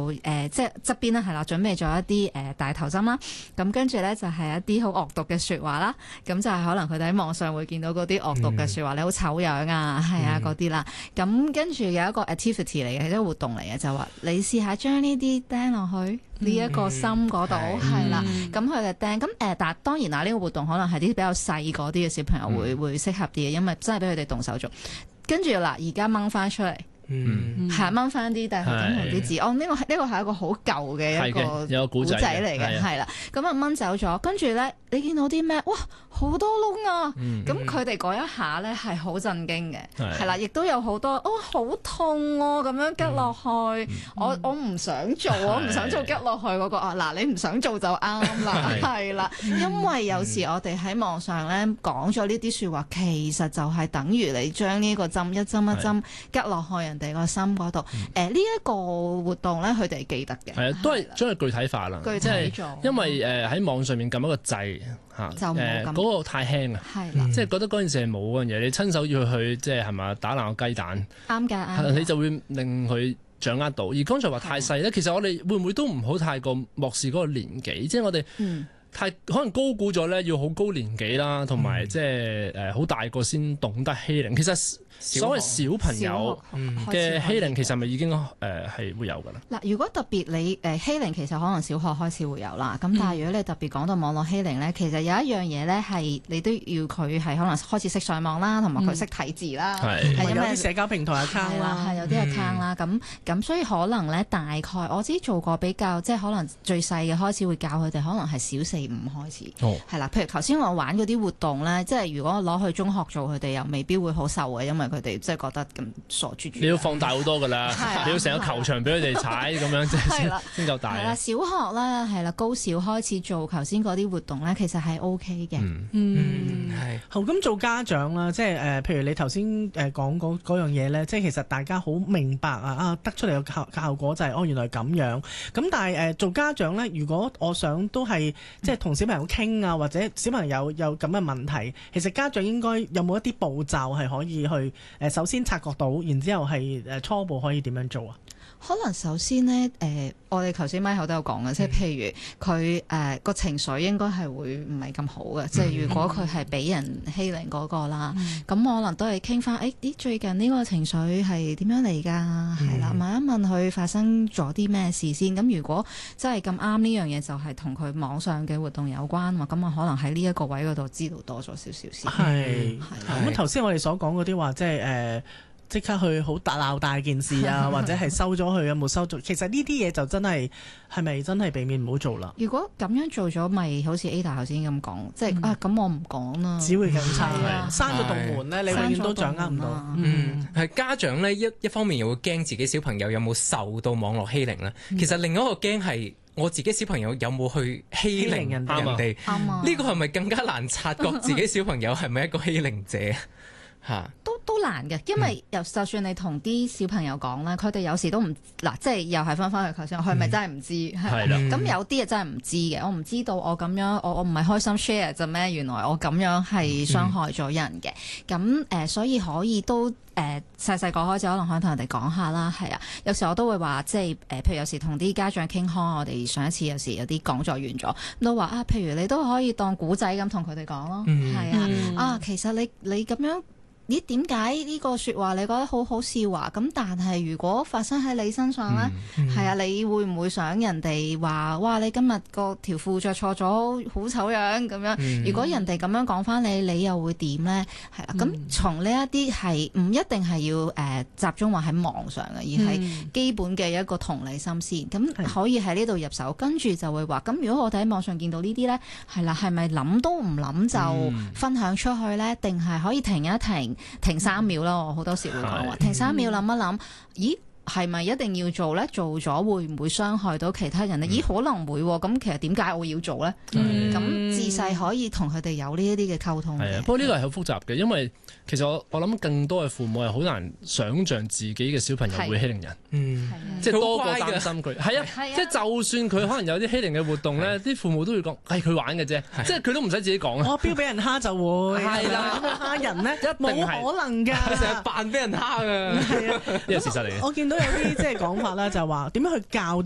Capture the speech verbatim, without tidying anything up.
誒、呃、即係側邊啦，係啦，準備咗一啲誒、呃、大頭針啦。咁跟住咧就係、是、一啲好惡毒嘅説話啦。咁就係可能佢哋喺網上會見到嗰啲惡毒嘅説話，嗯、你好醜樣啊，係啊嗰啲啦。咁跟住有一個 activity 嚟嘅，係一個活動嚟嘅，就話你試下將呢啲釘落去呢一、嗯、個心嗰度，係啦、嗯。咁佢哋釘咁誒，但係當然啦，呢、這個活動可能係啲比較細嗰啲嘅小朋友會、嗯、會適合啲嘅，因為真係俾佢哋動手做。跟住嗱，而家掹翻出嚟。嗯，係掹翻啲大頭針同啲字，哦呢、這個呢、這個係一個好舊嘅一個有個古仔嚟嘅，係啦，咁啊掹走咗，跟住咧你見到啲咩？哇，好多窿啊！咁佢哋嗰一下咧係好震驚嘅，係啦，亦都有好多哦好痛哦咁樣拮落去，嗯、我我唔想做，我唔想做拮落去嗰、那個啊嗱，你唔想做就啱啦，係啦，因為有時我哋喺網上咧講咗呢啲説話，其實就係等於你將呢個針一針一針拮落去人哋個心嗰度，誒呢一個活動咧，佢哋記得嘅，係啊， 都係將佢具體化啦， 具體做， 因為誒喺網上面撳一個掣嚇，誒嗰個太輕啊，係啦，即係覺得嗰件事係冇嗰樣嘢，你親手要去即係係咪打爛個雞蛋，啱㗎，你就會令佢掌握到。而剛才話太細咧，其實我哋會唔會都唔好太過漠視嗰個年紀，即係我哋太可能高估咗咧，要好高年紀啦，同埋即係誒好大個先懂得欺凌。其實所謂小朋友嘅欺凌，其實係咪已經誒係會有㗎啦？嗱， 如果特別你誒欺凌，其實可能小學開始會有啦。咁但係如果你特別講到網絡欺凌咧，其實有一樣嘢咧係你都要佢係可能開始識上網啦，同埋佢識睇字啦，係有啲社交平台 account 啦， 係有啲 account 啦。咁咁所以可能咧大概我知做過比較，即係可能最細嘅開始會教佢哋，可能係小四五開始，係啦。譬如頭先我玩嗰啲活動咧，即係如果攞去中學做，佢哋又未必會好受嘅，因為佢哋即係覺得咁傻豬豬。 你要放大好多㗎啦，你要成個球場俾佢哋踩咁樣，即係先夠大。係啦， 小學啦，係啦，高小開始做頭先嗰啲活動咧，其實係 O K 嘅。 嗯，係。好，咁做家長啦，即係誒，譬如你頭先誒講嗰嗰樣嘢咧，即係其實大家好明白啊，啊得出嚟嘅效效果就係哦原來咁樣。咁但係誒做家長咧，如果我想都係即係同小朋友傾啊，或者小朋友有咁嘅問題，其實家長應該有冇一啲步驟係可以去誒首先察覺到，然之後係誒初步可以點樣做啊？ 可能首先呢，誒、呃，我哋頭先咪口都有講嘅，即係譬如佢誒個情緒應該係會唔係咁好嘅，嗯、即係如果佢係俾人欺凌嗰個啦，咁、嗯、可能都係傾翻，誒、欸，咦，最近呢個情緒係點樣嚟㗎？係啦、嗯，問一問佢發生咗啲咩事先。咁如果真係咁啱呢樣嘢，就係同佢網上嘅活動有關喎，咁我可能喺呢一個位嗰度知道多咗少少先。 係，咁頭先我哋所講嗰啲話，即係誒。呃即刻去好大鬧大件事啊，或者係收咗佢有冇收咗？其實呢啲嘢就真係係咪真係避免唔好做啦？ 如果咁樣做咗，咪好似 Ada 頭先咁講，即係、嗯、啊咁我唔講啦， 只會更差。閂咗道門咧，你永遠都掌握唔到。 嗯，係家長咧一一方面又會驚自己小朋友有冇受到網絡欺凌咧，嗯、其實另一個驚係我自己小朋友有冇去欺凌人哋。呢個係咪更加難察覺自己小朋友係咪一個欺凌者？ 都都難嘅，因為就就算你同啲小朋友講啦，佢哋有時都唔嗱，即係又係翻返去頭先，佢係咪真係唔知？係啦，咁有啲嘢真係唔知嘅，我唔知道我咁樣，我我唔係開心 share 啫咩？原來我咁樣係傷害咗人嘅。咁誒、呃，所以可以都誒細細個開始，可能可以同人哋講下啦。係啊，有時我都會話，即係誒、呃，譬如有時同啲家長傾開，我哋上一次有時有啲講座完咗，都話啊，譬如你都可以當古仔咁同佢哋講咯。係、嗯、啊，啊，其實你你咁樣。咦？點解呢個説話你覺得好好笑啊？咁但係如果發生喺你身上咧，係、嗯嗯、啊，你會唔會想人哋話哇？你今日個條褲着錯咗，好醜樣咁樣？嗯、如果人哋咁樣講翻你，你又會點咧？係啦，咁、嗯、從呢一啲係唔一定係要誒、呃、集中話喺網上嘅，而係基本嘅一個同理心先。咁、嗯、可以喺呢度入手，跟住就會話咁。如果我哋喺網上見到呢啲咧，係啦，係咪諗都唔諗就分享出去咧？定係可以停一停？停三秒啦，我好多時會講話停三秒諗一諗，咦？係咪一定要做咧？做咗會唔會傷害到其他人咧？嗯、咦，可能會喎。咁其實點解我要做咧？咁、嗯、自細可以同佢哋有呢一啲嘅溝通嘅。係啊，不過呢個係好複雜嘅，因為其實我我諗更多嘅父母係好難想像自己嘅小朋友會欺凌人。嗯，即係多過擔心佢。係啊，即係就算佢可能有啲欺凌嘅活動咧，啲父母都會講係佢玩嘅啫，即係佢都唔使自己講啊。 我標俾人蝦就會係啦，蝦人咧冇可能㗎， 成日扮俾人蝦㗎。 係啊， 呢個事實嚟嘅。 我見到有啲即係講法啦，就係話點樣去教啲